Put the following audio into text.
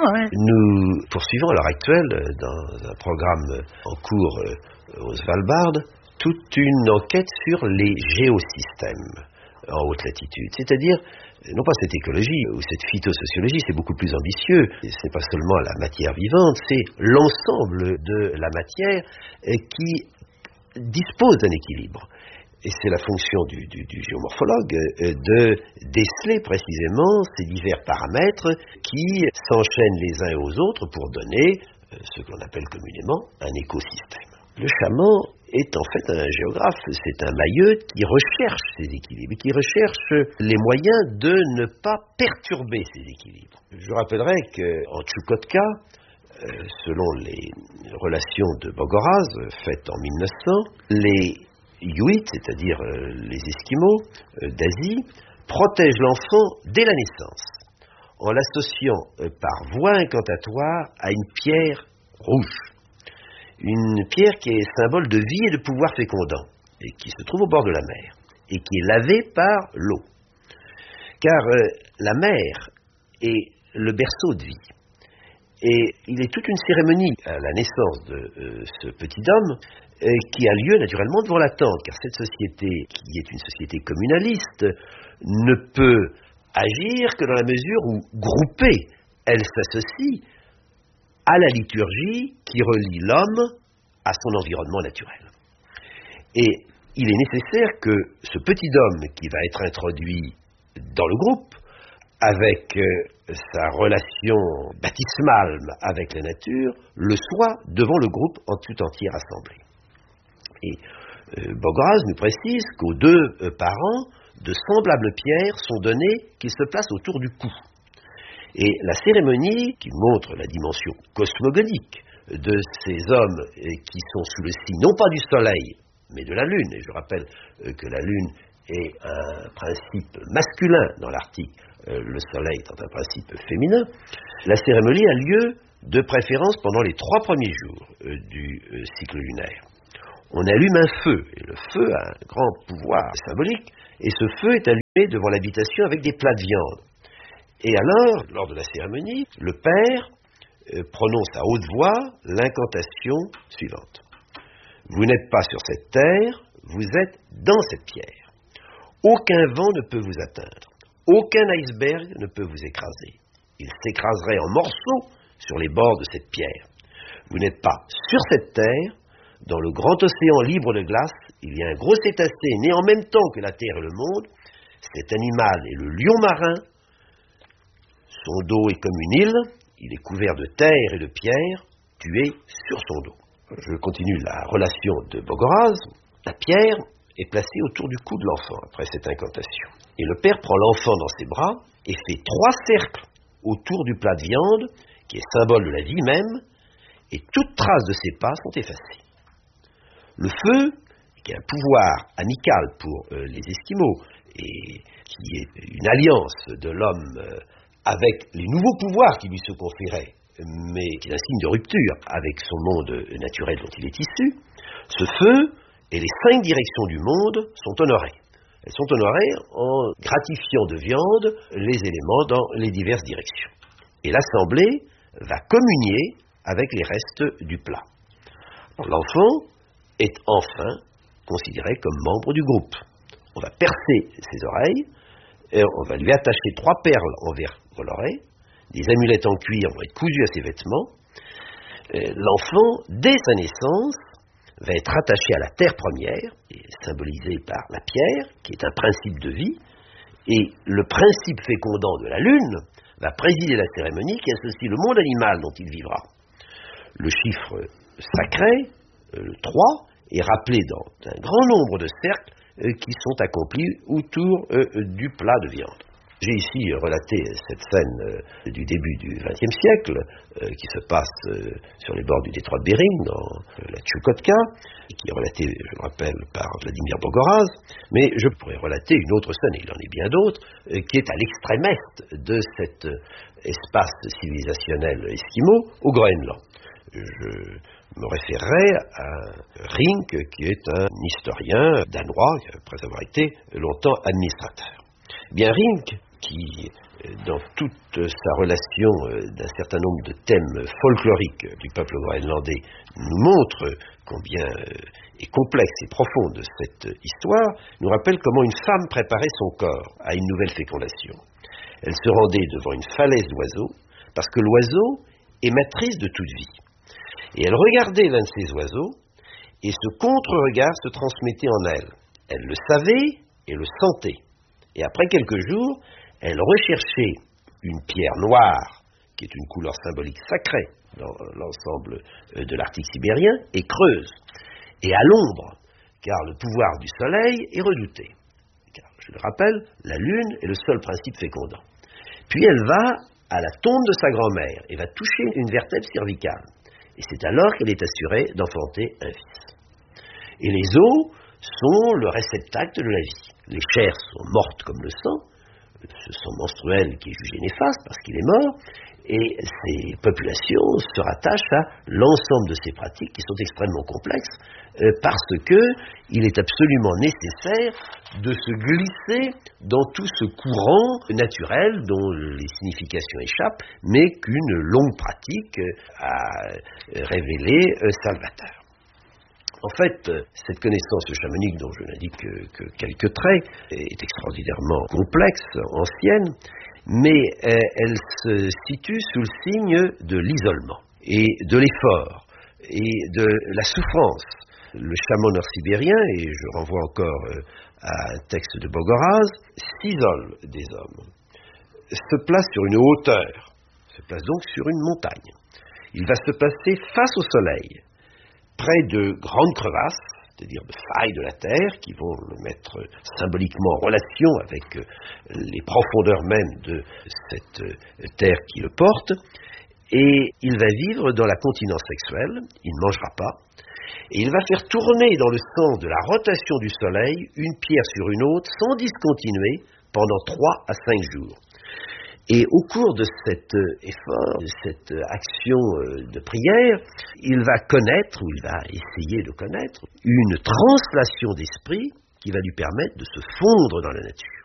Ouais. Nous poursuivons à l'heure actuelle, dans un programme en cours au Svalbard, toute une enquête sur les géosystèmes en haute latitude. C'est-à-dire, non pas cette écologie ou cette phytosociologie, c'est beaucoup plus ambitieux. C'est pas seulement la matière vivante, c'est l'ensemble de la matière qui dispose d'un équilibre. Et c'est la fonction du géomorphologue de déceler précisément ces divers paramètres qui s'enchaînent les uns aux autres pour donner ce qu'on appelle communément un écosystème. Le chaman est en fait un géographe, c'est un mailleux qui recherche ces équilibres, qui recherche les moyens de ne pas perturber ces équilibres. Je rappellerai qu'en Tchoukotka, selon les relations de Bogoraz faites en 1900, les Inuits, c'est-à-dire les Esquimaux d'Asie, protègent l'enfant dès la naissance, en l'associant par voie incantatoire à une pierre rouge. Une pierre qui est symbole de vie et de pouvoir fécondant, et qui se trouve au bord de la mer, et qui est lavée par l'eau. Car la mer est le berceau de vie. Et il est toute une cérémonie à la naissance de ce petit homme qui a lieu naturellement devant la tente, car cette société, qui est une société communaliste, ne peut agir que dans la mesure où, groupée, elle s'associe à la liturgie qui relie l'homme à son environnement naturel. Et il est nécessaire que ce petit homme qui va être introduit dans le groupe, avec sa relation baptismale avec la nature, le soit devant le groupe en tout entier rassemblé. Et Bogoraz nous précise qu'aux deux parents, de semblables pierres sont données qui se placent autour du cou. Et la cérémonie, qui montre la dimension cosmogonique de ces hommes qui sont sous le signe, non pas du soleil, mais de la lune, et je rappelle que la lune est un principe masculin dans l'Arctique, le soleil étant un principe féminin, la cérémonie a lieu de préférence pendant les 3 premiers jours du cycle lunaire. On allume un feu, et le feu a un grand pouvoir symbolique, et ce feu est allumé devant l'habitation avec des plats de viande. Et alors, lors de la cérémonie, le père prononce à haute voix l'incantation suivante. Vous n'êtes pas sur cette terre, vous êtes dans cette pierre. Aucun vent ne peut vous atteindre, aucun iceberg ne peut vous écraser. Il s'écraserait en morceaux sur les bords de cette pierre. Vous n'êtes pas sur cette terre, dans le grand océan libre de glace, il y a un gros cétacé né en même temps que la terre et le monde. Cet animal est le lion marin. Son dos est comme une île, il est couvert de terre et de pierre, tué sur son dos. Je continue la relation de Bogoraz. La pierre est placée autour du cou de l'enfant après cette incantation. Et le père prend l'enfant dans ses bras et fait 3 cercles autour du plat de viande, qui est symbole de la vie même, et toute trace de ses pas sont effacées. Le feu, qui est un pouvoir amical pour les Esquimaux, et qui est une alliance de l'homme avec les nouveaux pouvoirs qui lui se conféraient, mais qui est un signe de rupture avec son monde naturel dont il est issu, ce feu et les 5 directions du monde sont honorées. Elles sont honorées en gratifiant de viande les éléments dans les diverses directions. Et l'assemblée va communier avec les restes du plat. L'enfant est enfin considéré comme membre du groupe. On va percer ses oreilles, et on va lui attacher 3 perles en verre coloré, des amulettes en cuir vont être cousues à ses vêtements. L'enfant, dès sa naissance, va être attaché à la terre première, symbolisée par la pierre, qui est un principe de vie, et le principe fécondant de la lune va présider la cérémonie qui associe le monde animal dont il vivra. Le chiffre sacré, le 3, est rappelé dans un grand nombre de cercles qui sont accomplis autour du plat de viande. J'ai ici relaté cette scène du début du XXe siècle qui se passe sur les bords du détroit de Bering, dans la Tchoukotka, qui est relatée, je le rappelle, par Vladimir Bogoraz, mais je pourrais relater une autre scène, et il en est bien d'autres, qui est à l'extrême est de cet espace civilisationnel esquimau, au Groenland. Je me référerai à Rink, qui est un historien danois, après avoir été longtemps administrateur. Bien, Rink, qui dans toute sa relation d'un certain nombre de thèmes folkloriques du peuple groenlandais, nous montre combien est complexe et profonde cette histoire, nous rappelle comment une femme préparait son corps à une nouvelle fécondation. Elle se rendait devant une falaise d'oiseaux, parce que l'oiseau est matrice de toute vie. Et elle regardait l'un de ces oiseaux, et ce contre-regard se transmettait en elle. Elle le savait et le sentait. Et après quelques jours, elle recherchait une pierre noire, qui est une couleur symbolique sacrée dans l'ensemble de l'Arctique sibérien, et creuse. Et à l'ombre, car le pouvoir du soleil est redouté. Car, je le rappelle, la lune est le seul principe fécondant. Puis elle va à la tombe de sa grand-mère et va toucher une vertèbre cervicale. Et c'est alors qu'elle est assurée d'enfanter un fils. Et les os sont le réceptacle de la vie. Les chairs sont mortes comme le sang, ce sang menstruel qui est jugé néfaste parce qu'il est mort, et ces populations se rattachent à l'ensemble de ces pratiques qui sont extrêmement complexes parce qu'il est absolument nécessaire de se glisser dans tout ce courant naturel dont les significations échappent, mais qu'une longue pratique a révélé Salvatore. En fait, cette connaissance chamanique, dont je n'indique que quelques traits, est extraordinairement complexe, ancienne, mais elle se situe sous le signe de l'isolement et de l'effort et de la souffrance. Le chaman nord-sibérien, et je renvoie encore à un texte de Bogoraz, s'isole des hommes, se place sur une hauteur, se place donc sur une montagne. Il va se placer face au soleil, près de grandes crevasses, c'est-à-dire de failles de la terre, qui vont le mettre symboliquement en relation avec les profondeurs mêmes de cette terre qui le porte, et il va vivre dans la continence sexuelle, il ne mangera pas, et il va faire tourner dans le sens de la rotation du soleil une pierre sur une autre sans discontinuer pendant 3 à 5 jours. Et au cours de cet effort, de cette action de prière, il va connaître, ou il va essayer de connaître, une translation d'esprit qui va lui permettre de se fondre dans la nature.